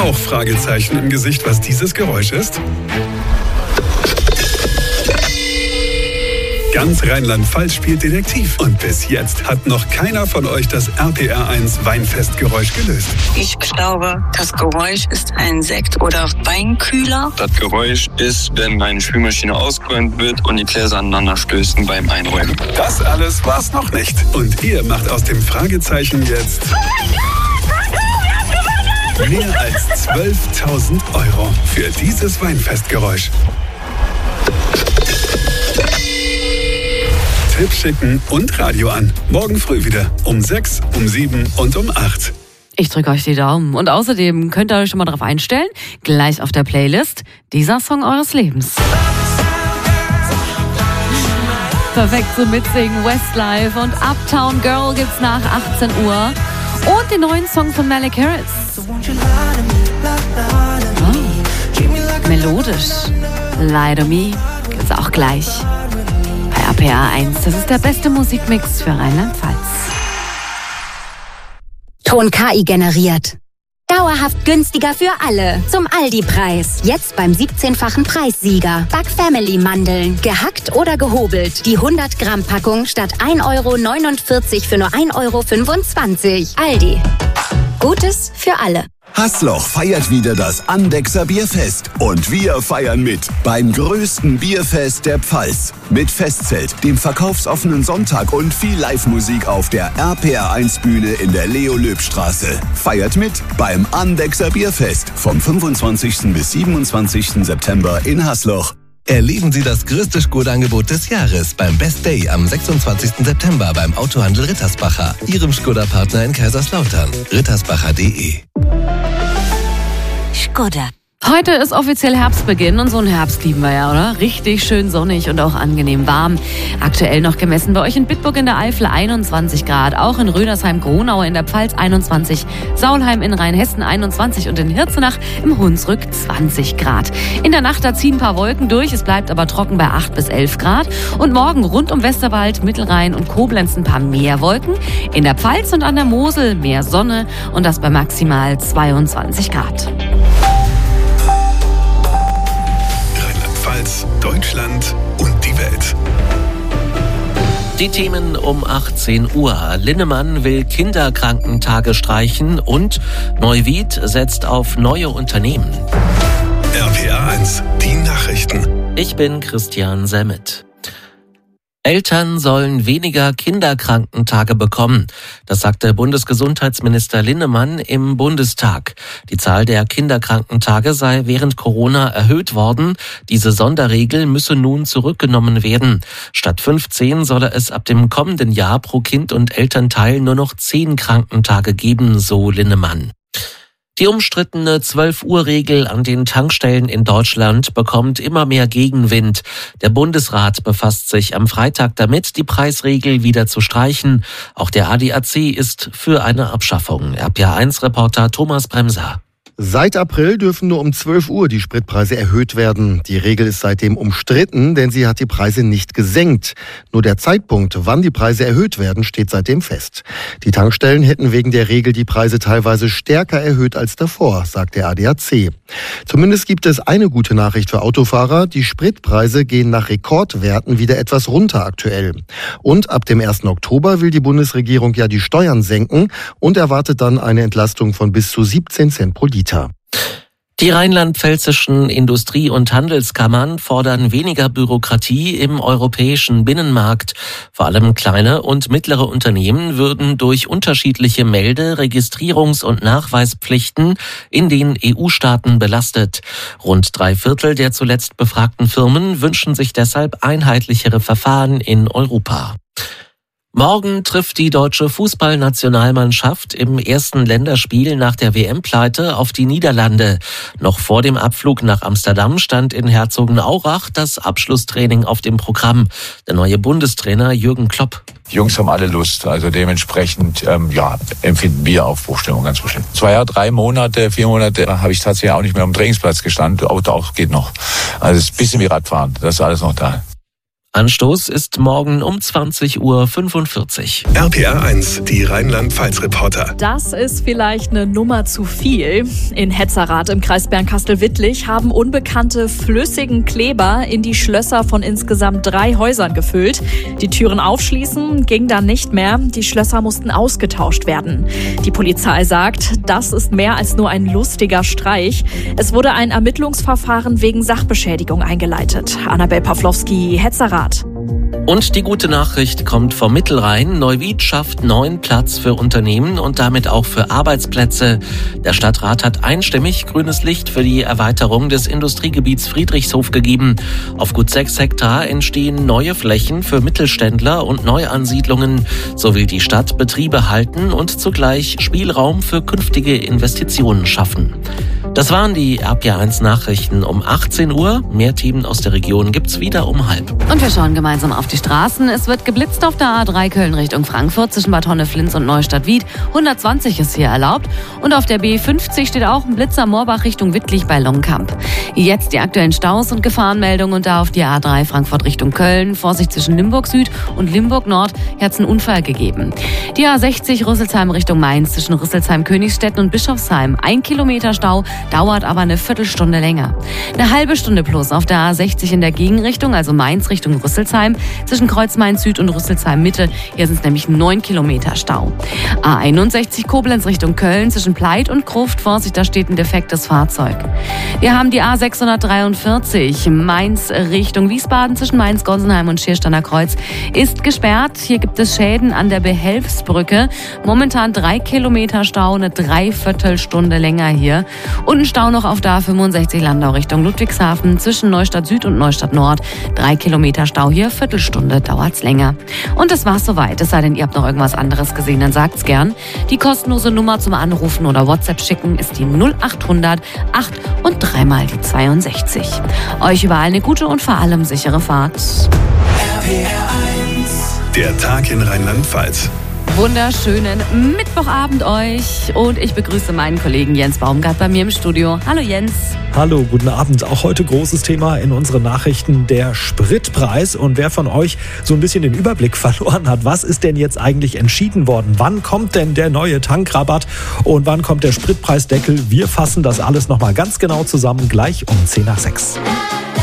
auch Fragezeichen im Gesicht, was dieses Geräusch ist? Ganz Rheinland-Pfalz spielt Detektiv. Und bis jetzt hat noch keiner von euch das RPR1 Weinfestgeräusch gelöst. Ich glaube, das Geräusch ist ein Sekt- oder Weinkühler. Das Geräusch ist, wenn eine Spülmaschine ausgeräumt wird und die Gläser aneinander stößen beim Einräumen. Das alles war's noch nicht. Und ihr macht aus dem Fragezeichen jetzt mehr als 12.000 € für dieses Weinfestgeräusch. Tipps schicken und Radio an. Morgen früh wieder. Um 6, um 7 und um 8. Ich drücke euch die Daumen. Und außerdem könnt ihr euch schon mal darauf einstellen, gleich auf der Playlist, dieser Song eures Lebens. Perfekt zum Mitsingen, Westlife und Uptown Girl gibt's nach 18 Uhr. Und den neuen Song von Malik Harris. Oh. Melodisch. Lie to Me gibt's auch gleich. RPR1, das ist der beste Musikmix für Rheinland-Pfalz. Ton KI generiert. Dauerhaft günstiger für alle. Zum Aldi-Preis. Jetzt beim 17-fachen Preissieger. Back Family Mandeln. Gehackt oder gehobelt. Die 100-Gramm-Packung statt 1,49 € für nur 1,25 €. Aldi. Gutes für alle. Haßloch feiert wieder das Andechser Bierfest. Und wir feiern mit beim größten Bierfest der Pfalz. Mit Festzelt, dem verkaufsoffenen Sonntag und viel Live-Musik auf der RPR1-Bühne in der Leo-Löb-Straße. Feiert mit beim Andechser Bierfest vom 25. bis 27. September in Haßloch. Erleben Sie das größte Skoda-Angebot des Jahres beim Best Day am 26. September beim Autohandel Rittersbacher, Ihrem Skoda-Partner in Kaiserslautern. rittersbacher.de. Skoda. Heute ist offiziell Herbstbeginn und so einen Herbst lieben wir ja, oder? Richtig schön sonnig und auch angenehm warm. Aktuell noch gemessen bei euch in Bitburg in der Eifel 21 Grad, auch in Rödersheim-Gronau in der Pfalz 21, Saulheim in Rheinhessen 21 und in Hirzenach im Hunsrück 20 Grad. In der Nacht da ziehen ein paar Wolken durch, es bleibt aber trocken bei 8 bis 11 Grad. Und morgen rund um Westerwald, Mittelrhein und Koblenz ein paar mehr Wolken. In der Pfalz und an der Mosel mehr Sonne und das bei maximal 22 Grad. Deutschland und die Welt. Die Themen um 18 Uhr. Linnemann will Kinderkrankentage streichen und Neuwied setzt auf neue Unternehmen. RPR1, die Nachrichten. Ich bin Christian Semmet. Eltern sollen weniger Kinderkrankentage bekommen. Das sagte Bundesgesundheitsminister Linnemann im Bundestag. Die Zahl der Kinderkrankentage sei während Corona erhöht worden. Diese Sonderregel müsse nun zurückgenommen werden. Statt 15 solle es ab dem kommenden Jahr pro Kind und Elternteil nur noch 10 Krankentage geben, so Linnemann. Die umstrittene 12-Uhr-Regel an den Tankstellen in Deutschland bekommt immer mehr Gegenwind. Der Bundesrat befasst sich am Freitag damit, die Preisregel wieder zu streichen. Auch der ADAC ist für eine Abschaffung. RPR1-Reporter Thomas Bremser. Seit April dürfen nur um 12 Uhr die Spritpreise erhöht werden. Die Regel ist seitdem umstritten, denn sie hat die Preise nicht gesenkt. Nur der Zeitpunkt, wann die Preise erhöht werden, steht seitdem fest. Die Tankstellen hätten wegen der Regel die Preise teilweise stärker erhöht als davor, sagt der ADAC. Zumindest gibt es eine gute Nachricht für Autofahrer. Die Spritpreise gehen nach Rekordwerten wieder etwas runter aktuell. Und ab dem 1. Oktober will die Bundesregierung ja die Steuern senken und erwartet dann eine Entlastung von bis zu 17 Cent pro Liter. Die rheinland-pfälzischen Industrie- und Handelskammern fordern weniger Bürokratie im europäischen Binnenmarkt. Vor allem kleine und mittlere Unternehmen würden durch unterschiedliche Melde-, Registrierungs- und Nachweispflichten in den EU-Staaten belastet. Rund 3/4 der zuletzt befragten Firmen wünschen sich deshalb einheitlichere Verfahren in Europa. Morgen trifft die deutsche Fußballnationalmannschaft im ersten Länderspiel nach der WM-Pleite auf die Niederlande. Noch vor dem Abflug nach Amsterdam stand in Herzogenaurach das Abschlusstraining auf dem Programm. Der neue Bundestrainer Jürgen Klopp. Die Jungs haben alle Lust, also dementsprechend empfinden wir Aufbruchstimmung ganz bestimmt. 2, 3 Monate, 4 Monate habe ich tatsächlich auch nicht mehr am Trainingsplatz gestanden, Auto auch geht noch. Also es ist ein bisschen wie Radfahren, das ist alles noch da. Anstoß ist morgen um 20:45 Uhr. RPR 1, die Rheinland-Pfalz-Reporter. Das ist vielleicht eine Nummer zu viel. In Hetzerath im Kreis Bernkastel-Wittlich haben Unbekannte flüssigen Kleber in die Schlösser von insgesamt 3 Häusern gefüllt. Die Türen aufschließen ging dann nicht mehr. Die Schlösser mussten ausgetauscht werden. Die Polizei sagt, das ist mehr als nur ein lustiger Streich. Es wurde ein Ermittlungsverfahren wegen Sachbeschädigung eingeleitet. Annabel Pawlowski, Hetzerath. Und die gute Nachricht kommt vom Mittelrhein. Neuwied schafft neuen Platz für Unternehmen und damit auch für Arbeitsplätze. Der Stadtrat hat einstimmig grünes Licht für die Erweiterung des Industriegebiets Friedrichshof gegeben. Auf gut 6 Hektar entstehen neue Flächen für Mittelständler und Neuansiedlungen. So will die Stadt Betriebe halten und zugleich Spielraum für künftige Investitionen schaffen. Das waren die RPR 1 Nachrichten um 18 Uhr. Mehr Themen aus der Region gibt's wieder um 12:30. Und wir schauen gemeinsam auf die Straßen. Es wird geblitzt auf der A3 Köln Richtung Frankfurt zwischen Bad Honneflins und Neustadt-Wied. 120 ist hier erlaubt. Und auf der B50 steht auch ein Blitzer Moorbach Richtung Wittlich bei Longkamp. Jetzt die aktuellen Staus und Gefahrenmeldungen und da auf die A3 Frankfurt Richtung Köln. Vorsicht zwischen Limburg Süd und Limburg Nord. Hier hat es einen Unfall gegeben. Die A60 Rüsselsheim Richtung Mainz zwischen Rüsselsheim, Königsstetten und Bischofsheim. 1 Kilometer Stau, dauert aber eine Viertelstunde länger. Eine halbe Stunde plus auf der A60 in der Gegenrichtung, also Mainz Richtung Rüsselsheim, zwischen Kreuz Mainz Süd und Rüsselsheim Mitte. Hier sind es nämlich 9 Kilometer Stau. A61 Koblenz Richtung Köln zwischen Pleit und Gruft. Vorsicht, da steht ein defektes Fahrzeug. Wir haben die A643 Mainz Richtung Wiesbaden zwischen Mainz-Gonsenheim und Schiersteiner Kreuz ist gesperrt. Hier gibt es Schäden an der Behelfsbrücke. Momentan 3 Kilometer Stau, eine Dreiviertelstunde länger hier. Und ein Stau noch auf der A65 Landau Richtung Ludwigshafen zwischen Neustadt Süd und Neustadt Nord. 3 Kilometer Stau hier, Viertelstunde dauert's länger. Und das war's soweit. Es sei denn, ihr habt noch irgendwas anderes gesehen, dann sagt's gern. Die kostenlose Nummer zum Anrufen oder WhatsApp schicken ist die 0800 8 und 3 mal die 62. Euch überall eine gute und vor allem sichere Fahrt. Der Tag in Rheinland-Pfalz. Wunderschönen Mittwochabend euch und ich begrüße meinen Kollegen Jens Baumgart bei mir im Studio. Hallo Jens. Hallo, guten Abend. Auch heute großes Thema in unseren Nachrichten, der Spritpreis. Und wer von euch so ein bisschen den Überblick verloren hat, was ist denn jetzt eigentlich entschieden worden? Wann kommt denn der neue Tankrabatt und wann kommt der Spritpreisdeckel? Wir fassen das alles nochmal ganz genau zusammen, gleich um 5:50.